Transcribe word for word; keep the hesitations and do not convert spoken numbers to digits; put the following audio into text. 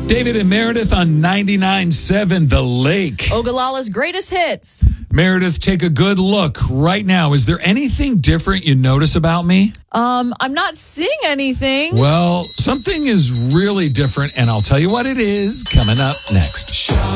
David and Meredith on ninety-nine point seven The Lake. Ogallala's greatest hits. Meredith, take a good look right now. Is there anything different you notice about me? Um, I'm not seeing anything. Well, something is really different, and I'll tell you what it is coming up next.